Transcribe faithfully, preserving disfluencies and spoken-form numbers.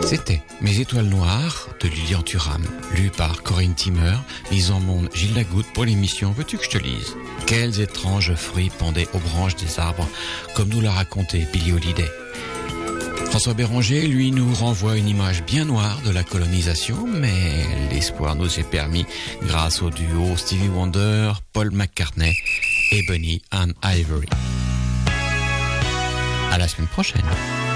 C'était Mes étoiles noires de Lilian Thuram, lu par Corinne Timmer, mise en monde Gilles Lagoutte pour l'émission Veux-tu que je te lise? Quels étranges fruits pendaient aux branches des arbres, comme nous l'a raconté Billie Holiday. François Béranger, lui, nous renvoie une image bien noire de la colonisation, mais l'espoir nous est permis grâce au duo Stevie Wonder, Paul McCartney et Ebony and Ivory. À la semaine prochaine.